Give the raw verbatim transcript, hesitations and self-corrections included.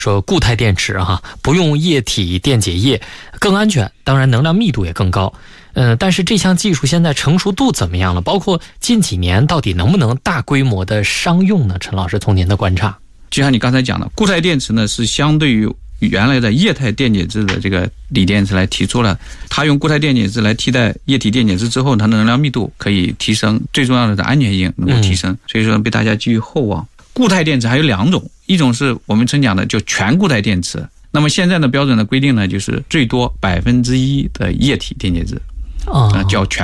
说固态电池哈，不用液体电解液，更安全，当然能量密度也更高。呃，但是这项技术现在成熟度怎么样了？包括近几年到底能不能大规模的商用呢？陈老师，从您的观察， 就像你刚才讲的，固态电池呢是相对于原来的液态电解质的这个锂电池来提出了，它用固态电解质来替代液体电解质之后，它的能量密度可以提升，最重要的是安全性能够提升，所以说被大家寄予厚望。固态电池还有两种，一种是我们曾讲的就全固态电池，那么现在的标准的规定呢，就是最多百分之一的液体电解质，啊、呃，叫全